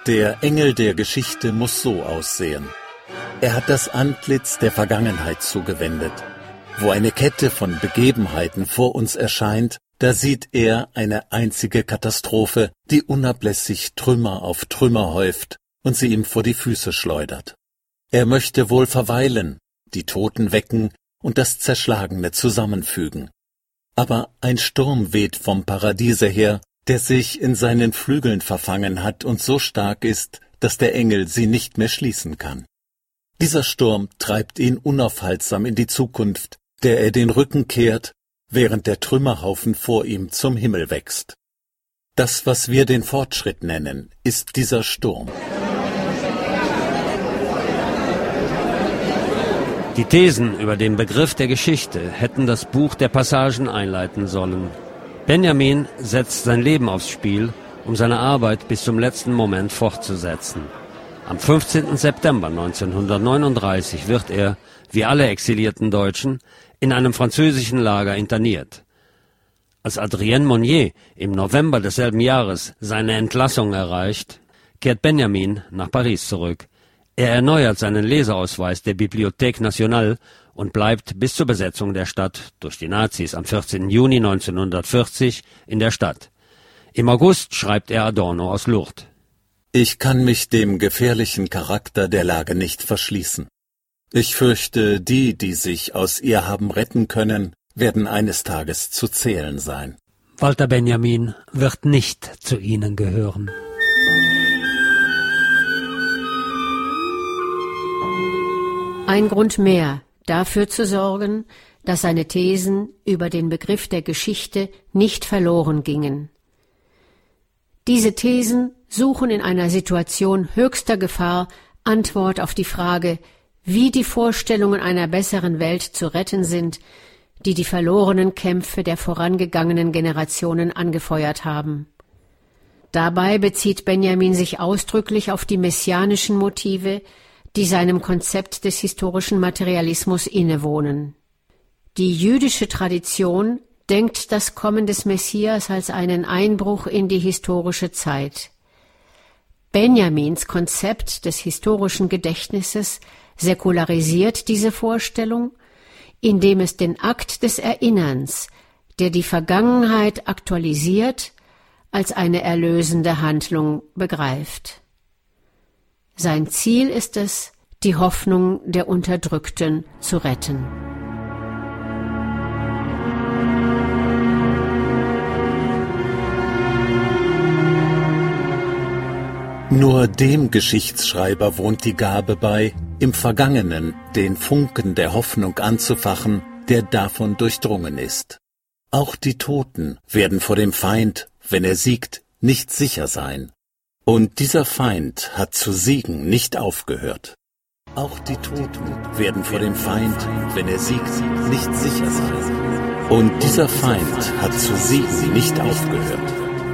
Der Engel der Geschichte muss so aussehen. Er hat das Antlitz der Vergangenheit zugewendet. Wo eine Kette von Begebenheiten vor uns erscheint, da sieht er eine einzige Katastrophe, die unablässig Trümmer auf Trümmer häuft und sie ihm vor die Füße schleudert. Er möchte wohl verweilen, die Toten wecken und das Zerschlagene zusammenfügen. Aber ein Sturm weht vom Paradiese her, der sich in seinen Flügeln verfangen hat und so stark ist, dass der Engel sie nicht mehr schließen kann. Dieser Sturm treibt ihn unaufhaltsam in die Zukunft, der er den Rücken kehrt, während der Trümmerhaufen vor ihm zum Himmel wächst. Das, was wir den Fortschritt nennen, ist dieser Sturm. Die Thesen über den Begriff der Geschichte hätten das Buch der Passagen einleiten sollen. Benjamin setzt sein Leben aufs Spiel, um seine Arbeit bis zum letzten Moment fortzusetzen. Am 15. September 1939 wird er, wie alle exilierten Deutschen, in einem französischen Lager interniert. Als Adrien Monnier im November desselben Jahres seine Entlassung erreicht, kehrt Benjamin nach Paris zurück. Er erneuert seinen Leseausweis der Bibliothèque Nationale und bleibt bis zur Besetzung der Stadt durch die Nazis am 14. Juni 1940 in der Stadt. Im August schreibt er Adorno aus Lourdes. Ich kann mich dem gefährlichen Charakter der Lage nicht verschließen. Ich fürchte, die sich aus ihr haben retten können, werden eines Tages zu zählen sein. Walter Benjamin wird nicht zu ihnen gehören. Ein Grund mehr, dafür zu sorgen, dass seine Thesen über den Begriff der Geschichte nicht verloren gingen. Diese Thesen suchen in einer Situation höchster Gefahr Antwort auf die Frage, wie die Vorstellungen einer besseren Welt zu retten sind, die verlorenen Kämpfe der vorangegangenen Generationen angefeuert haben. Dabei bezieht Benjamin sich ausdrücklich auf die messianischen Motive, die seinem Konzept des historischen Materialismus innewohnen. Die jüdische Tradition denkt das Kommen des Messias als einen Einbruch in die historische Zeit. Benjamins Konzept des historischen Gedächtnisses säkularisiert diese Vorstellung, indem es den Akt des Erinnerns, der die Vergangenheit aktualisiert, als eine erlösende Handlung begreift. Sein Ziel ist es, die Hoffnung der Unterdrückten zu retten. Nur dem Geschichtsschreiber wohnt die Gabe bei, im Vergangenen den Funken der Hoffnung anzufachen, der davon durchdrungen ist. Auch die Toten werden vor dem Feind, wenn er siegt, nicht sicher sein. Und dieser Feind hat zu siegen nicht aufgehört. Auch die Toten werden vor dem Feind, wenn er siegt, nicht sicher sein. Und dieser Feind hat zu siegen nicht aufgehört.